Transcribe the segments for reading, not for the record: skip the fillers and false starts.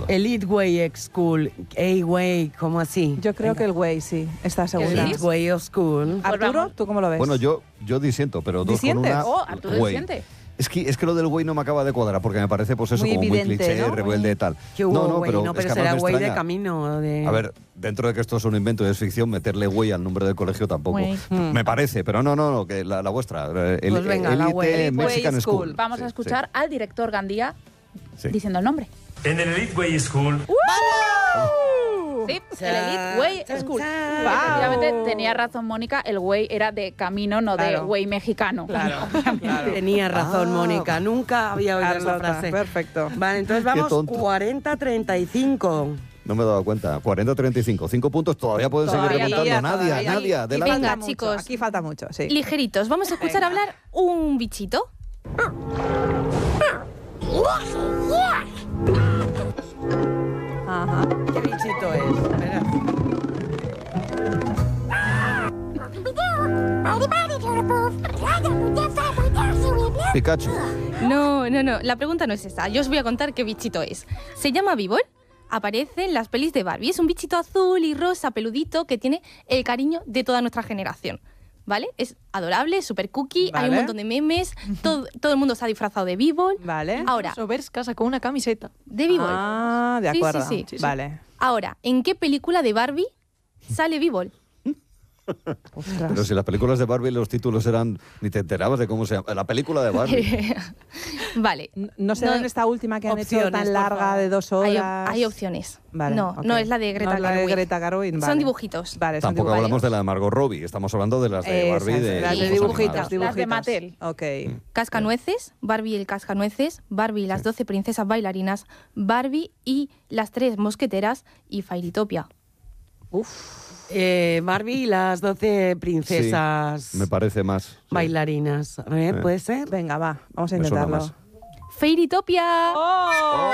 Elite Way School. A-Way, ¿cómo así? Yo creo que el Way, sí. ¿Estás segura? Elite Way of School. Arturo, ¿tú cómo lo ves? Bueno, yo disiento, pero dos con ¿Disientes? una. Arturo Way. disiente. Es que lo del güey no me acaba de cuadrar, porque me parece pues eso Muy como evidente, muy cliché, ¿no? rebelde y tal. ¿Qué hubo, no, güey? pero, No, es pero que será además me güey de extraña. camino. A ver, dentro de que esto es un invento y es ficción, meterle güey al nombre del colegio tampoco. Güey. Me parece, pero no, que la vuestra. Pues venga, la güey. Elite Elite Mexican Way School. School. Vamos Sí, a escuchar al director Gandía diciendo el nombre. En el Elite Way School. Sí, el Elite Way School. Wow. Efectivamente, tenía razón Mónica, el güey era de camino, no de Claro. güey mexicano. Claro. Tenía razón, Mónica. Nunca había oído esa Carlota, frase. perfecto. Vale, entonces Qué vamos tonto. 40-35. No me he dado cuenta. 40-35. 5 puntos todavía pueden seguir Todavía, remontando. todavía. Nadia, Aquí adelante. Venga, falta chicos. mucho, aquí falta mucho, sí. Ligeritos, vamos a escuchar hablar un bichito. Ajá. ¿Qué bichito es? Verás. Pikachu. No, la pregunta no es esa. Yo os voy a contar qué bichito es. Se llama Bibol, aparece en las pelis de Barbie. Es un bichito azul y rosa, peludito, que tiene el cariño de toda nuestra generación. ¿Vale? Es adorable, súper cookie, hay un Vale. montón de memes, todo el mundo se ha disfrazado de Bibol. Vale. Ahora, Sobersca sacó una camiseta. de Bibol. Ah, de Sí, acuerdo. sí, sí. Vale. Ahora, ¿en qué película de Barbie sale Bibol? Ostras. Pero si las películas de Barbie los títulos eran... Ni te enterabas de cómo se llama. La película de Barbie. Vale. ¿No será No, en esta última que han hecho opciones, tan por larga favor. de 2 Hay, horas? hay opciones. Vale, no, ok. no es la de Greta No es la de Gerwig. Greta Gerwig, vale. Son dibujitos. Vale, son Tampoco dibujitos. hablamos de la de Margot Robbie. Estamos hablando de las de Barbie. Esas, De las de Sí, dibujitos, las dibujitos. de Mattel. Ok. Cascanueces, Barbie y el Cascanueces, Barbie y las 12 princesas bailarinas, Barbie y las 3 mosqueteras y Fairytopia. Barbie y las 12 princesas Sí, me parece más. Sí. bailarinas. A ver, ¿puede ser? Venga, va, vamos a Me suena intentarlo. más. ¡Fairytopia! ¡Oh!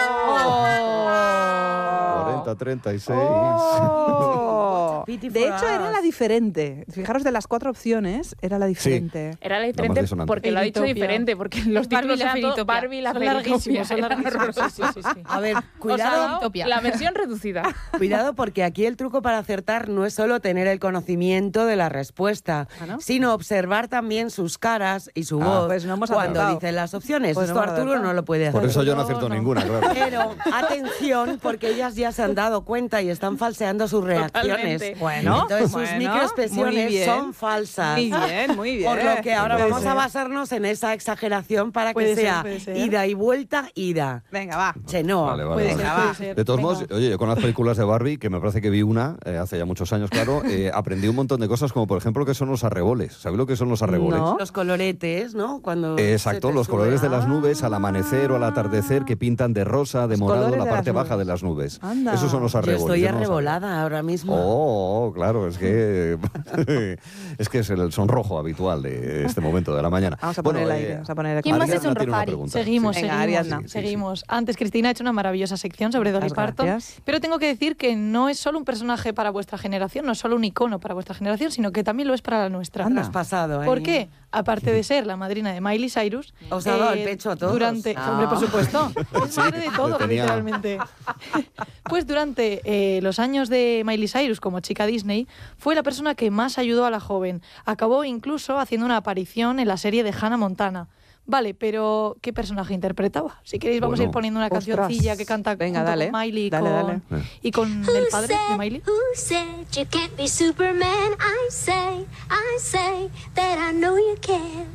40-36. ¡Oh! Pity De for hecho, era us. la diferente. Fijaros, de las 4 opciones, era la diferente. Era la más diferente disonante. porque lo ha dicho Fairytopia. diferente, porque los Barbie títulos y la eran todo Fairytopia. Barbie y la Son Fairytopia. larguísimos, son larguísimos. Sí. A ver, O sea, cuidado, Fairytopia. la versión reducida. cuidado, porque aquí el truco para acertar no es solo tener el conocimiento de la respuesta, ¿Ah, no? sino observar también sus caras y su voz pues no hemos cuando acertado. dicen las opciones. Pues no Esto hemos Arturo acertado. no lo puede hacer. Por eso yo no acierto ninguna, claro. Pero atención, porque ellas ya se han dado cuenta y están falseando sus reacciones. Totalmente. Bueno, Entonces sus bueno, microexpresiones muy bien. son falsas. Muy bien, muy bien. Por lo que ahora Puede vamos ser. a basarnos en esa exageración para Puede que ser, sea puede ser. ida y vuelta, ida. Venga, va. Chenoa. Vale, vale, Puede vale. ser, puede ser. De todos Venga. modos, oye, yo con las películas de Barbie, que me parece que vi una hace ya muchos años, claro, aprendí un montón de cosas, como por ejemplo que son los arreboles. ¿Sabéis lo que son los arreboles? No. Los coloretes, ¿no? Cuando Exacto, se te los sube. colores de las nubes al amanecer o al atardecer que pintan de rosa, de Los morado colores la de parte las baja nubes. de las nubes. Anda. Esos son los Yo arreboles. estoy yo no los arrebolada ahora mismo. Oh, claro, es que es el sonrojo habitual de este momento de la mañana. Vamos a poner el aire, vamos a poner el ¿Quién más Ariadna es un tiene una Rofari? pregunta. Seguimos, Venga, seguimos, Ariadna. Sí, sí, seguimos. Antes Cristina ha hecho una maravillosa sección sobre Dolly Muchas Parton, gracias. pero tengo que decir que no es solo un personaje para vuestra generación, no es solo un icono para vuestra generación, sino que también lo es para la nuestra. Anda. Has pasado, ¿eh? ¿Por qué? Aparte de ser la madrina de Miley Cyrus, Os ha dado el pecho a todos. Durante, Ah. hombre, por supuesto, es madre de todo, le tenía- literalmente. Pues durante los años de Miley Cyrus como chica Disney, fue la persona que más ayudó a la joven. Acabó incluso haciendo una aparición en la serie de Hannah Montana. Vale, pero ¿qué personaje interpretaba? Si queréis vamos a ir Bueno. poniendo una Ostras. cancioncilla que canta Venga, junto dale. con Miley Dale, con- dale. y con el padre de Miley. Who said you can't be Superman? I say that I know you can.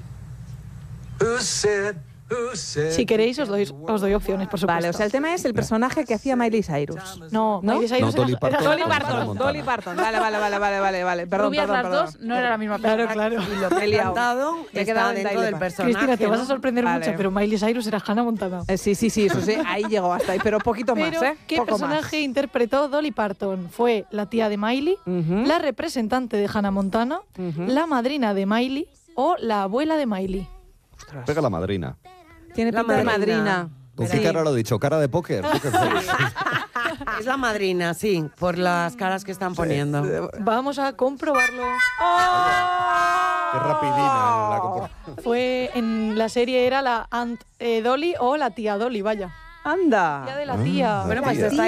Si queréis os doy opciones, por supuesto. Vale, o sea, el tema es el personaje que hacía Miley Cyrus. No, ¿No? Miley Cyrus No, Dolly era- Parton. era Dolly Hannah Parton, Montana. Dolly Parton. Vale. Perdón, Rubias perdón, las perdón. dos, no era la misma Claro, persona. claro. Y lo que Me he he liado. cantado Me he está quedado en dentro Dolly del Parton. personaje. Cristina, te vas a ¿no? sorprender Vale. mucho, pero Miley Cyrus era Hannah Montana. Sí, eso sí, ahí llegó hasta ahí, pero poquito más, Pero, ¿eh? ¿qué Poco personaje interpretó Dolly Parton? ¿Fue la tía de Miley, Ujú. la representante de Hannah Montana, Ujú. la madrina de Miley o la abuela de Miley? más. Pega la madrina. Tiene La pinta de madrina. madrina. ¿Con Sí. qué cara lo he dicho? ¿Cara de póker? Poker face. Es la madrina, sí, por las caras que están poniendo. Vamos a comprobarlo. Qué rapidina la compro- Fue en la serie era la Aunt Dolly o la tía Dolly, vaya. Anda. Tía de la tía. Ah, Bueno, la pues tía. está